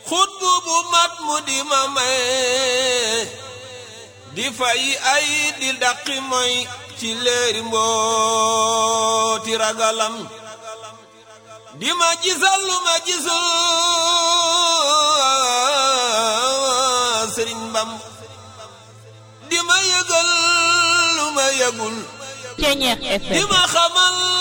xutbu bu mat mu di ma may di fay ay di daqi moy ci leeri mbooti ragalam di ma gisal lu ma gisul Sëriñ Bam di ma yëgal lu ma yëgul Ceñeex FM di ma xamal